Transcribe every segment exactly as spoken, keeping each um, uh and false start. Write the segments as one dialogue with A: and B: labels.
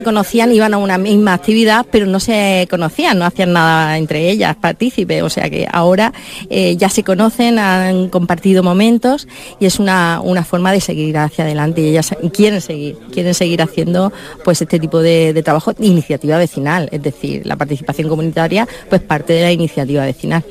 A: conocían, iban a una misma actividad, pero no se conocían, no hacían nada entre ellas, partícipes, o sea que ahora eh, ya se conocen, han compartido momentos y es una, una forma de seguir hacia adelante y ellas quieren seguir, quieren seguir haciendo pues este tipo de, de trabajo, iniciativa vecinal, es decir, la participación comunitaria pues parte de la iniciativa vecinal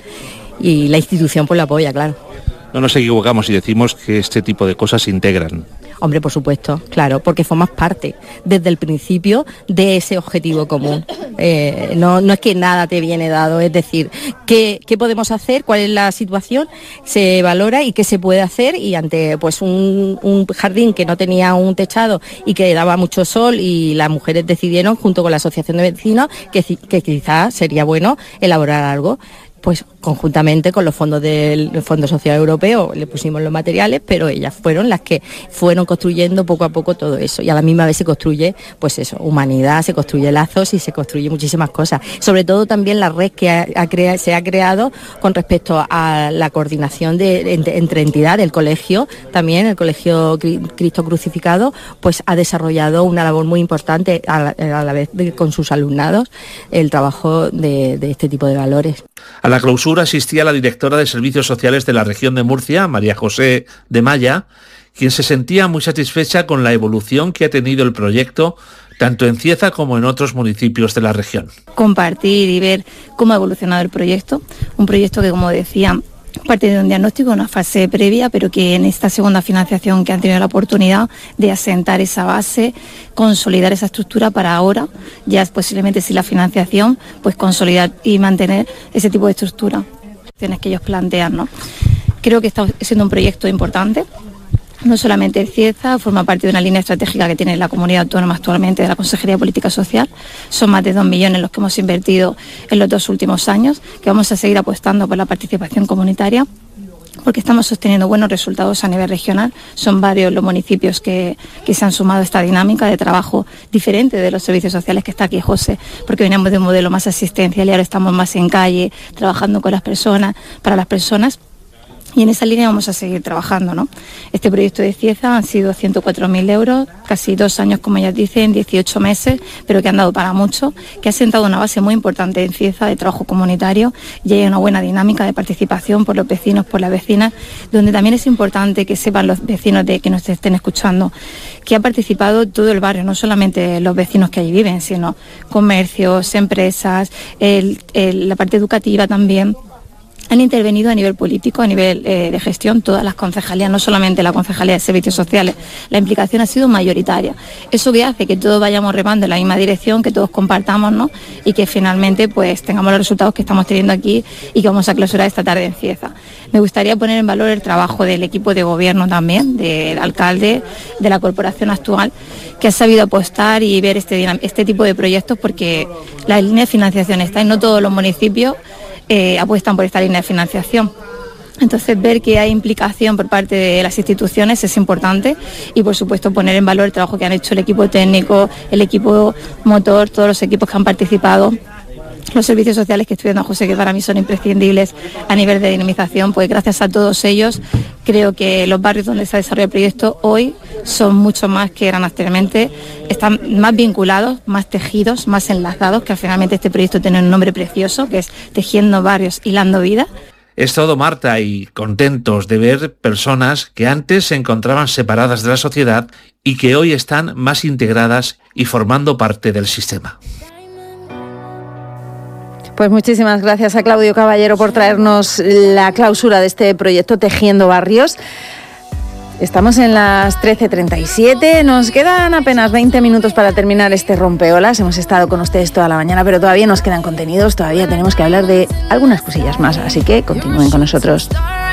A: y la institución pues la apoya, claro.
B: No nos equivocamos si decimos que este tipo de cosas se integran.
A: Hombre, por supuesto, claro, porque formas parte desde el principio de ese objetivo común. Eh, no, no es que nada te viene dado, es decir, ¿qué, qué podemos hacer? ¿Cuál es la situación? Se valora y qué se puede hacer y ante pues un, un jardín que no tenía un techado y que daba mucho sol y las mujeres decidieron, junto con la asociación de vecinos, que, que quizás sería bueno elaborar algo. Pues conjuntamente con los fondos del Fondo Social Europeo le pusimos los materiales, pero ellas fueron las que fueron construyendo poco a poco todo eso y a la misma vez se construye pues eso, humanidad, se construye lazos y se construye muchísimas cosas, sobre todo también la red que ha, ha crea, se ha creado con respecto a la coordinación de, entre, entre entidades, el colegio también, el Colegio Cristo Crucificado pues ha desarrollado una labor muy importante a la, a la vez de, con sus alumnados el trabajo de, de este tipo de valores.
B: A la clausura asistía la directora de Servicios Sociales de la región de Murcia, María José de Maya, quien se sentía muy satisfecha con la evolución que ha tenido el proyecto, tanto en Cieza como en otros municipios de la región.
C: Compartir y ver cómo ha evolucionado el proyecto, un proyecto que, como decía, parte de un diagnóstico, una fase previa, pero que en esta segunda financiación que han tenido la oportunidad de asentar esa base, consolidar esa estructura para ahora, ya posiblemente sin la financiación, pues consolidar y mantener ese tipo de estructura que ellos plantean, ¿no? Creo que está siendo un proyecto importante. No solamente Cieza, forma parte de una línea estratégica que tiene la comunidad autónoma actualmente de la Consejería de Política Social. Son más de dos millones los que hemos invertido en los dos últimos años, que vamos a seguir apostando por la participación comunitaria, porque estamos sosteniendo buenos resultados a nivel regional. Son varios los municipios que, que se han sumado a esta dinámica de trabajo diferente de los servicios sociales que está aquí José, porque veníamos de un modelo más asistencial y ahora estamos más en calle, trabajando con las personas, para las personas. Y en esa línea vamos a seguir trabajando, ¿no? Este proyecto de Cieza han sido ciento cuatro mil euros, casi dos años, como ellas dicen, dieciocho meses, pero que han dado para mucho, que ha sentado una base muy importante en Cieza de trabajo comunitario y hay una buena dinámica de participación por los vecinos, por las vecinas, donde también es importante que sepan los vecinos de que nos estén escuchando, que ha participado todo el barrio, no solamente los vecinos que allí viven, sino comercios, empresas, el, el, la parte educativa también. Han intervenido a nivel político, a nivel eh, de gestión, todas las concejalías, no solamente la Concejalía de Servicios Sociales. La implicación ha sido mayoritaria. Eso que hace que todos vayamos remando en la misma dirección, que todos compartamos, ¿no? Y que finalmente pues tengamos los resultados que estamos teniendo aquí y que vamos a clausurar esta tarde en Cieza. Me gustaría poner en valor el trabajo del equipo de gobierno también, del alcalde, de la corporación actual, que ha sabido apostar y ver este, este tipo de proyectos, porque la línea de financiación está y no todos los municipios Eh, apuestan por esta línea de financiación. Entonces, ver que hay implicación por parte de las instituciones es importante y, por supuesto, poner en valor el trabajo que han hecho el equipo técnico, el equipo motor, todos los equipos que han participado, los servicios sociales que estoy viendo a José, que para mí son imprescindibles a nivel de dinamización, pues gracias a todos ellos creo que los barrios donde se ha desarrollado el proyecto hoy son mucho más que eran anteriormente, están más vinculados, más tejidos, más enlazados, que finalmente este proyecto tiene un nombre precioso, que es Tejiendo Barrios, Hilando Vida.
B: Es todo, Marta, y contentos de ver personas que antes se encontraban separadas de la sociedad y que hoy están más integradas y formando parte del sistema.
D: Pues muchísimas gracias a Claudio Caballero por traernos la clausura de este proyecto Tejiendo Barrios. Estamos en las trece treinta y siete, nos quedan apenas veinte minutos para terminar este rompeolas. Hemos estado con ustedes toda la mañana, pero todavía nos quedan contenidos, todavía tenemos que hablar de algunas cosillas más, así que continúen con nosotros.